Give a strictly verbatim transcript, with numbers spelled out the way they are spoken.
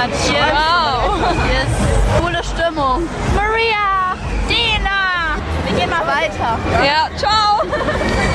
Quatsch. Yes. Wow. Yes. Coole Stimmung. Maria, Dina. Wir gehen mal weiter. Ja, ciao.